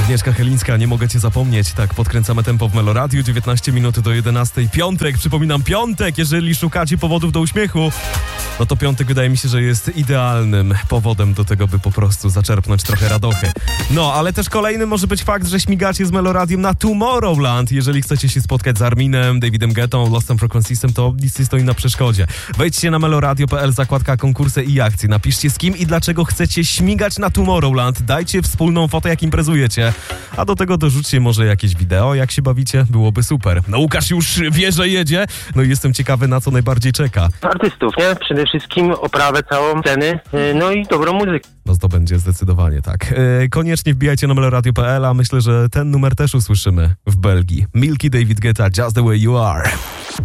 Agnieszka Chylińska, nie mogę cię zapomnieć. Tak, podkręcamy tempo w Meloradiu, 19 minut do 11. Piątek, przypominam, piątek, jeżeli szukacie powodów do uśmiechu, no to piątek wydaje mi się, że jest idealnym powodem do tego, by po prostu zaczerpnąć trochę radochy. No, ale też kolejny może być fakt, że śmigacie z Meloradiem na Tomorrowland. Jeżeli chcecie się spotkać z Arminem, Davidem Guettą, Lost and Frequencysem, to nic nie stoi na przeszkodzie. Wejdźcie na meloradio.pl, zakładka konkursy i akcje. Napiszcie, z kim i dlaczego chcecie śmigać na Tomorrowland. Dajcie wspólną fotę, jak imprezujecie. A do tego dorzućcie może jakieś wideo, jak się bawicie, byłoby super. No Łukasz już wie, że jedzie, no i jestem ciekawy, na co najbardziej czeka. Artystów, nie? Przede wszystkim oprawę całą, sceny, no i dobrą muzykę. No to będzie zdecydowanie tak. Koniecznie wbijajcie na meloradio.pl, a myślę, że ten numer też usłyszymy w Belgii. Milky, David Guetta, Just the Way You Are.